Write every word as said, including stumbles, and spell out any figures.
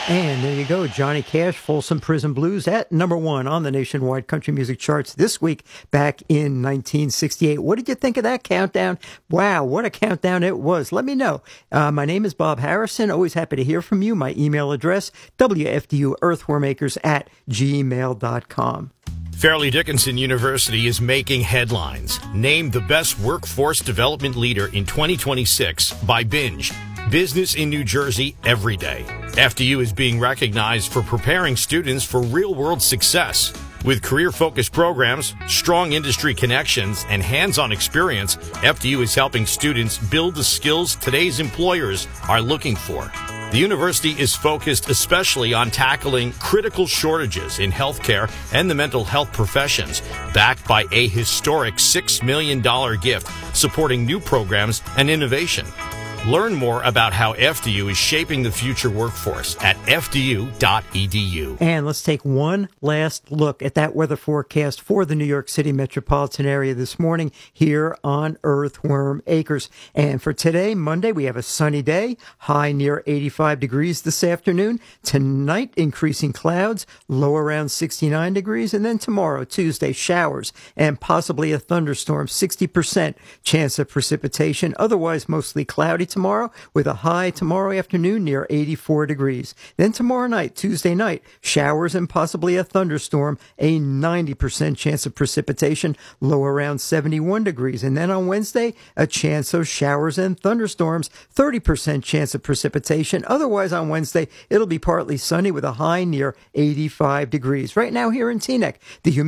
And there you go, Johnny Cash, Folsom Prison Blues at number one on the nationwide country music charts this week back in nineteen sixty-eight. What did you think of that countdown? Wow, what a countdown it was. Let me know. Uh, my name is Bob Harrison. Always happy to hear from you. My email address, W F D U earthwormakers at gmail dot com. Fairleigh Dickinson University is making headlines. Named the best workforce development leader in twenty twenty-six by Binge. Business in New Jersey every day. F D U is being recognized for preparing students for real-world success. With career-focused programs, strong industry connections, and hands-on experience, F D U is helping students build the skills today's employers are looking for. The university is focused especially on tackling critical shortages in healthcare and the mental health professions, backed by a historic six million dollars gift supporting new programs and innovation. Learn more about how F D U is shaping the future workforce at f d u dot e d u. And let's take one last look at that weather forecast for the New York City metropolitan area this morning here on Earthworm Acres. And for today, Monday, we have a sunny day, high near eighty-five degrees this afternoon. Tonight, increasing clouds, low around sixty-nine degrees. And then tomorrow, Tuesday, showers and possibly a thunderstorm, sixty percent chance of precipitation. Otherwise, mostly cloudy tomorrow with a high tomorrow afternoon near eighty-four degrees. Then tomorrow night, Tuesday night, showers and possibly a thunderstorm, a ninety percent chance of precipitation, low around seventy-one degrees. And then on Wednesday, a chance of showers and thunderstorms, thirty percent chance of precipitation. Otherwise on Wednesday, it'll be partly sunny with a high near eighty-five degrees. Right now here in Teaneck, the